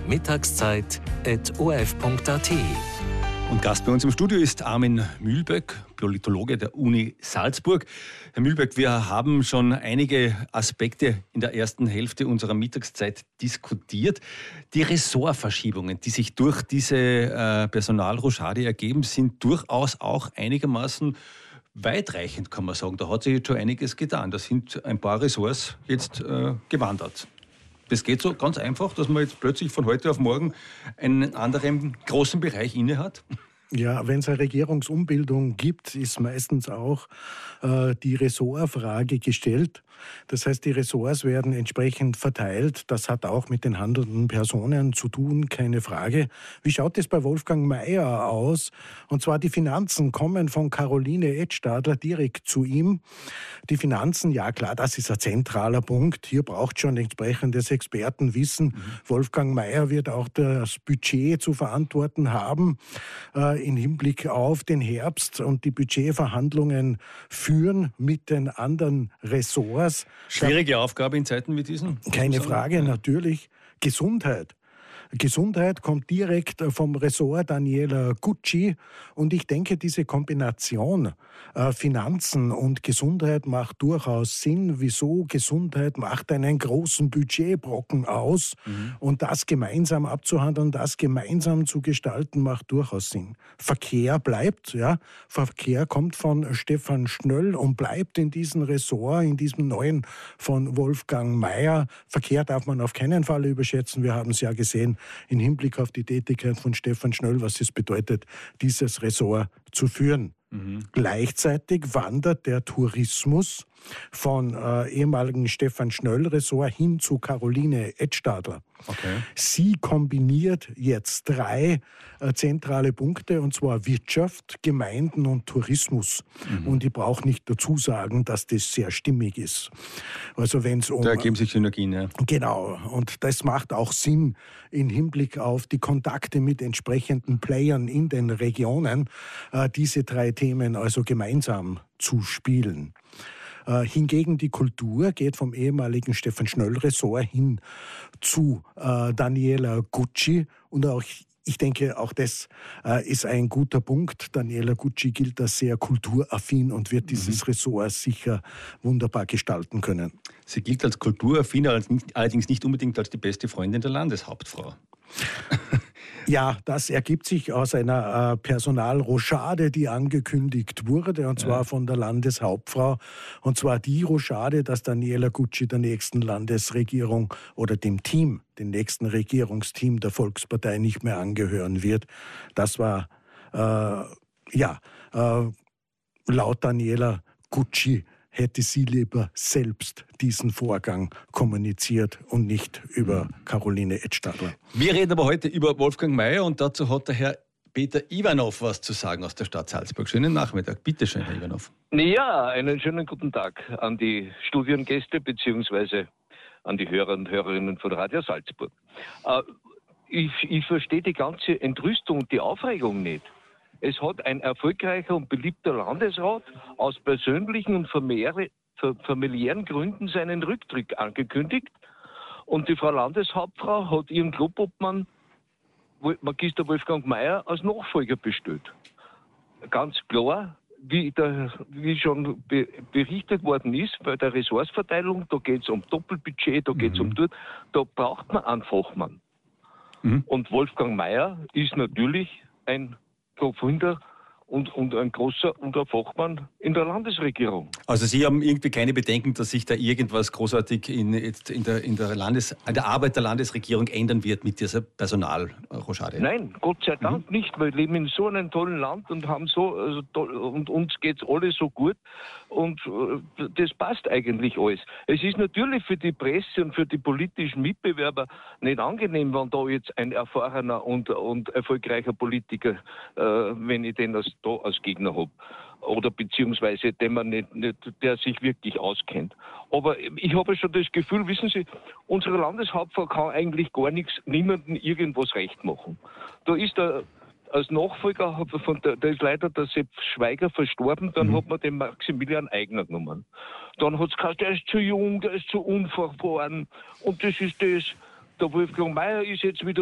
mittagszeit@orf.at. Und Gast bei uns im Studio ist Armin Mühlböck, Politologe der Uni Salzburg. Herr Mühlböck, wir haben schon einige Aspekte in der ersten Hälfte unserer Mittagszeit diskutiert. Die Ressortverschiebungen, die sich durch diese Personalrochade ergeben, sind durchaus auch einigermaßen weitreichend, kann man sagen. Da hat sich jetzt schon einiges getan. Da sind ein paar Ressorts jetzt gewandert. Das geht so ganz einfach, dass man jetzt plötzlich von heute auf morgen einen anderen großen Bereich innehat? Ja, wenn es eine Regierungsumbildung gibt, ist meistens auch die Ressortfrage gestellt. Das heißt, die Ressorts werden entsprechend verteilt. Das hat auch mit den handelnden Personen zu tun, keine Frage. Wie schaut es bei Wolfgang Maier aus? Und zwar die Finanzen kommen von Caroline Edstadler direkt zu ihm. Die Finanzen, ja klar, das ist ein zentraler Punkt. Hier braucht schon entsprechendes Expertenwissen. Wolfgang Maier wird auch das Budget zu verantworten haben im Hinblick auf den Herbst und die Budgetverhandlungen führen mit den anderen Ressorts. Schwierige Aufgabe in Zeiten wie diesen? Keine Frage, natürlich. Gesundheit. Gesundheit kommt direkt vom Ressort Daniela Gucci und ich denke, diese Kombination Finanzen und Gesundheit macht durchaus Sinn. Wieso? Gesundheit macht einen großen Budgetbrocken aus und das gemeinsam abzuhandeln, das gemeinsam zu gestalten, macht durchaus Sinn. Verkehr bleibt, ja. Verkehr kommt von Stefan Schnöll und bleibt in diesem Ressort, in diesem neuen von Wolfgang Maier. Verkehr darf man auf keinen Fall überschätzen. Wir haben es ja gesehen, im Hinblick auf die Tätigkeit von Stefan Schnöll, was es bedeutet, dieses Ressort zu führen. Gleichzeitig wandert der Tourismus von ehemaligen Stefan Schnöll-Ressort hin zu Caroline Edstadler. Okay. Sie kombiniert jetzt 3 zentrale Punkte, und zwar Wirtschaft, Gemeinden und Tourismus. Und ich brauche nicht dazu sagen, dass das sehr stimmig ist. Also wenn's da ergeben sich Synergien, ja. Genau, und das macht auch Sinn im Hinblick auf die Kontakte mit entsprechenden Playern in den Regionen, diese 3 Themen also gemeinsam zu spielen. Hingegen die Kultur geht vom ehemaligen Stefan Schnöll-Ressort hin zu Daniela Gucci. Und auch, ich denke, auch das ist ein guter Punkt. Daniela Gucci gilt als sehr kulturaffin und wird dieses Ressort sicher wunderbar gestalten können. Sie gilt als kulturaffin, allerdings nicht unbedingt als die beste Freundin der Landeshauptfrau. Ja, das ergibt sich aus einer Personalrochade, die angekündigt wurde, und zwar von der Landeshauptfrau. Und zwar die Rochade, dass Daniela Gucci der nächsten Landesregierung oder dem nächsten Regierungsteam der Volkspartei nicht mehr angehören wird. Das war, laut Daniela Gucci hätte sie lieber selbst diesen Vorgang kommuniziert und nicht über Caroline Edstadler. Wir reden aber heute über Wolfgang Maier und dazu hat der Herr Peter Ivanov was zu sagen aus der Stadt Salzburg. Schönen Nachmittag. Bitte schön, Herr Ivanov. Ja, einen schönen guten Tag an die Studiengäste bzw. an die Hörer und Hörerinnen von Radio Salzburg. Ich verstehe die ganze Entrüstung und die Aufregung nicht. Es hat ein erfolgreicher und beliebter Landesrat aus persönlichen und familiären Gründen seinen Rücktritt angekündigt. Und die Frau Landeshauptfrau hat ihren Clubobmann, Magister Wolfgang Maier, als Nachfolger bestellt. Ganz klar, wie schon berichtet worden ist, bei der Ressourcenverteilung, da geht es um Doppelbudget, da geht es um dort, da braucht man einen Fachmann. Und Wolfgang Maier ist natürlich ein Gründer und ein großer und ein Fachmann in der Landesregierung. Also Sie haben irgendwie keine Bedenken, dass sich da irgendwas großartig in der Arbeit der Landesregierung ändern wird mit dieser Personalrochade? Nein, Gott sei Dank nicht. Wir leben in so einem tollen Land und haben und uns geht es alle so gut und das passt eigentlich alles. Es ist natürlich für die Presse und für die politischen Mitbewerber nicht angenehm, wenn da jetzt ein erfahrener und erfolgreicher Politiker, wenn ich den als Gegner habe. Oder beziehungsweise der sich wirklich auskennt. Aber ich habe schon das Gefühl, wissen Sie, unsere Landeshauptfrau kann eigentlich gar nichts, niemandem irgendwas recht machen. Da ist als Nachfolger, da ist leider der Sepp Schweiger verstorben, dann hat man den Maximilian Eigner genommen. Dann hat es gesagt, der ist zu jung, der ist zu unerfahren und das ist das. Der Wolfgang Maier ist jetzt wieder